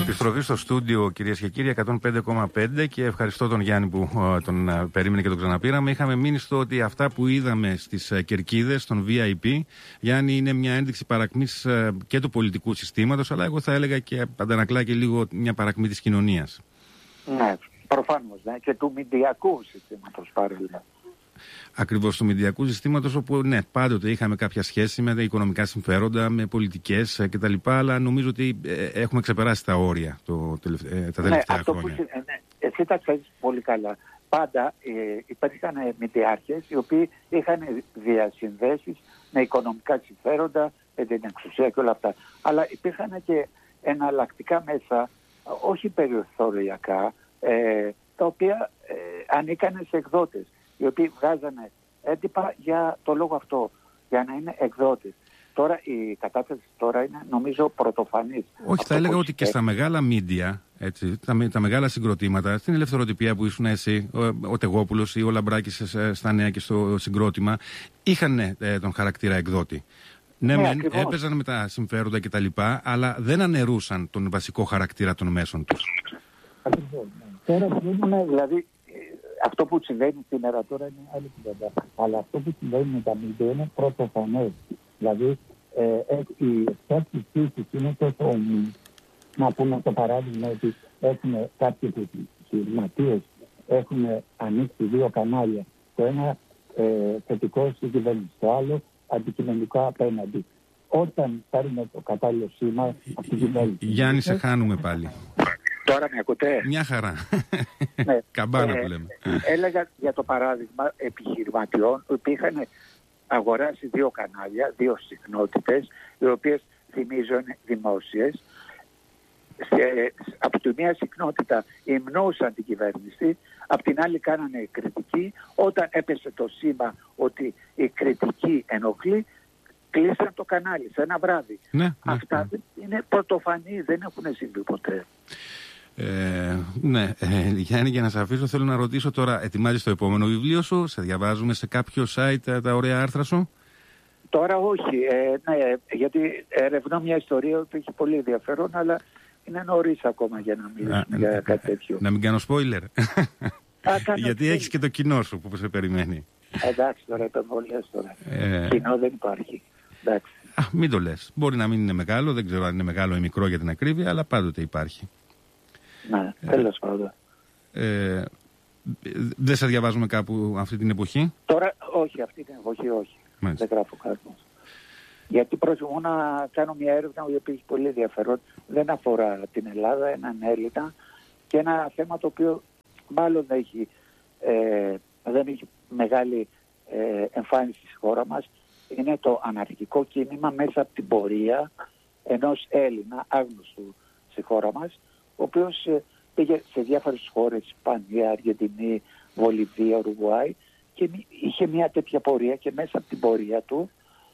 Επιστροφή στο στούντιο, κυρίες και κύριοι, 105,5, και ευχαριστώ τον Γιάννη που τον περίμενε και τον ξαναπήραμε. Είχαμε μείνει στο ότι αυτά που είδαμε στις κερκίδες, στον VIP, Γιάννη, είναι μια ένδειξη παρακμής και του πολιτικού συστήματος, αλλά εγώ θα έλεγα και αντανακλά και λίγο μια παρακμή της κοινωνίας. Ναι, προφανώς, ναι, και του μηντιακού συστήματος παρέλα. Ακριβώς, του μηντιακού συστήματος, όπου ναι, πάντοτε είχαμε κάποια σχέση με τα οικονομικά συμφέροντα, με πολιτικές κτλ. Αλλά νομίζω ότι έχουμε ξεπεράσει τα όρια τα τελευταία χρόνια. Εσύ τα ξέρεις πολύ καλά. Πάντα υπήρχαν μηντιάρχες οι οποίοι είχαν διασυνδέσεις με οικονομικά συμφέροντα, με την εξουσία και όλα αυτά. Αλλά υπήρχαν και εναλλακτικά μέσα, όχι περιθωριακά, τα οποία ανήκαν σε εκδότες, οι οποίοι βγάζανε έντυπα για το λόγο αυτό, για να είναι εκδότες. Τώρα η κατάσταση τώρα είναι, νομίζω, πρωτοφανής. Όχι, θα έλεγα ότι και στα μεγάλα μίντια, τα μεγάλα συγκροτήματα, στην ελευθεροτυπία που ήσουν εσύ, ο Τεγόπουλος ή ο Λαμπράκης στα Νέα και στο Συγκρότημα, είχαν τον χαρακτήρα εκδότη. Ναι, έπαιζαν με τα συμφέροντα κτλ., αλλά δεν αναιρούσαν τον βασικό χαρακτήρα των μέσων τους. Τώρα βλέπουμε, δηλαδή, αυτό που συμβαίνει σήμερα τώρα είναι άλλη κουβέντα. Αλλά αυτό που συμβαίνει με τα μίντια είναι πρωτοφανές. Δηλαδή, η εξάρτηση φύσης είναι τόσο ομοίη. Να πούμε το παράδειγμα ότι έχουμε κάποιοι επιχειρηματίες, έχουν ανοίξει 2 κανάλια. Το ένα θετικό στην κυβέρνηση, το άλλο αντικειμενικό απέναντι. Όταν πάρουμε το κατάλληλο σήμα από την κυβέρνηση. Γιάννη, σε χάνουμε πάλι. Τώρα με ακούτε? Μια χαρά. Ναι. Καμπάνα που λέμε. Έλεγα για το παράδειγμα επιχειρηματιών που είχαν αγοράσει 2 κανάλια, 2 συχνότητες, οι οποίες θυμίζουν δημόσιες. Από τη μία συχνότητα υμνούσαν την κυβέρνηση, από την άλλη κάνανε κριτική. Όταν έπεσε το σήμα ότι η κριτική ενοχλεί, κλείσαν το κανάλι σε ένα βράδυ. Αυτά είναι πρωτοφανή, δεν έχουν συμβεί ποτέ. Ναι, Γιάννη, για να σε αφήσω, θέλω να ρωτήσω τώρα, ετοιμάζεις το επόμενο βιβλίο σου, σε διαβάζουμε σε κάποιο site τα ωραία άρθρα σου? Τώρα όχι, ναι, γιατί ερευνώ μια ιστορία που έχει πολύ ενδιαφέρον, αλλά είναι νωρίς ακόμα για να μιλήσουμε για κάτι τέτοιο. Να μην κάνω spoiler. Γιατί έχεις και το κοινό σου που σε περιμένει. Εντάξει, τώρα το βολές τώρα. Κοινό δεν υπάρχει. Εντάξει. Μην το λες. Μπορεί να μην είναι μεγάλο, δεν ξέρω αν είναι μεγάλο ή μικρό για την ακρίβεια, αλλά πάντοτε υπάρχει. Ναι, τέλος πάντων. Δεν σε διαβάζουμε κάπου αυτή την εποχή? Τώρα όχι, αυτή την εποχή όχι. Δεν γράφω κάτι. Γιατί προτιμώ να κάνω μια έρευνα που έχει πολύ ενδιαφέρον. Δεν αφορά την Ελλάδα, έναν Έλληνα και ένα θέμα το οποίο μάλλον δεν έχει μεγάλη εμφάνιση στη χώρα μας. Είναι το αναρχικό κίνημα μέσα από την πορεία ενός Έλληνα άγνωστου στη χώρα μας, ο οποίος πήγε σε διάφορες χώρες, Ισπανία, Αργεντινή, Βολιβία, Ουρουγουάη, και είχε μια τέτοια πορεία και μέσα από την πορεία του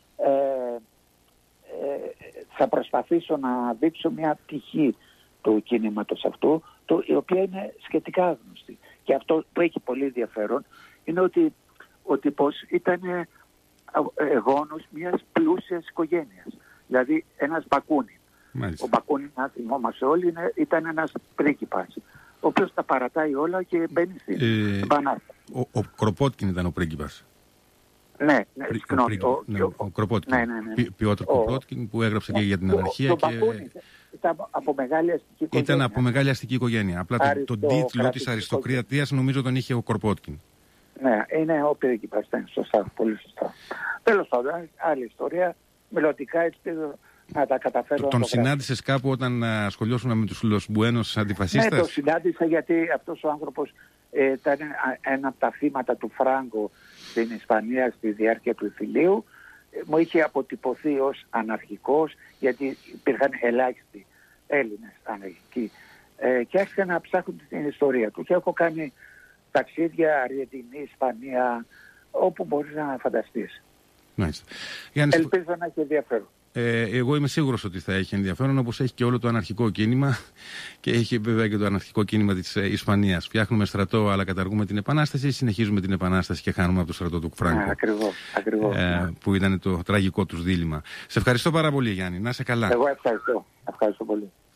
θα προσπαθήσω να δείξω μια πτυχή του κινήματος αυτού, η οποία είναι σχετικά άγνωστη. Και αυτό που έχει πολύ ενδιαφέρον είναι ότι πως ήταν γόνος μιας πλούσιας οικογένειας. Δηλαδή ένας Μπακούνιν. Ο Μπακούνιν, να θυμόμαστε όλοι, ήταν ένας πρίγκιπας, ο οποίος τα παρατάει όλα και μπαίνει στην επανάσταση. Ο Κροπότκιν ήταν ο πρίγκιπας. Ναι, ο Κροπότκιν. Πιότρ Κροπότκιν, που έγραψε και για την αναρχία. Ήταν από μεγάλη αστική οικογένεια. Ήταν από μεγάλη αστική οικογένεια. Απλά τον τίτλο της αριστοκρατίας νομίζω τον είχε ο Κροπότκιν. Ναι, είναι ο πρίγκιπας, ήταν σωστά, πολύ σωστά. Τέλος πάντων, άλλη ιστορία, μελλοντικά έτσι να τα καταφέρω. Τον συνάντησες κάπου όταν ασχολιώσουν με τους Los Buenos αντιφασίστες? Ναι, τον συνάντησα γιατί αυτός ο άνθρωπος ήταν ένα από τα θύματα του Φράγκο στην Ισπανία στη διάρκεια του εμφυλίου. Μου είχε αποτυπωθεί ως αναρχικός, γιατί υπήρχαν ελάχιστοι Έλληνες αναρχικοί, και άρχισα να ψάχνω την ιστορία του και έχω κάνει ταξίδια Αργεντινή, Ισπανία, όπου μπορείς να φανταστείς. Ελπίζω να έχει ενδιαφέρον. Εγώ είμαι σίγουρος ότι θα έχει ενδιαφέρον, όπως έχει και όλο το αναρχικό κίνημα και έχει βέβαια και το αναρχικό κίνημα της Ισπανίας. Φτιάχνουμε στρατό, αλλά καταργούμε την Επανάσταση, συνεχίζουμε την Επανάσταση και χάνουμε από το στρατό του Φράγκο. Ακριβώς. Που ήταν το τραγικό τους δίλημμα. Σε ευχαριστώ πάρα πολύ, Γιάννη. Να είσαι καλά. Εγώ ευχαριστώ πολύ.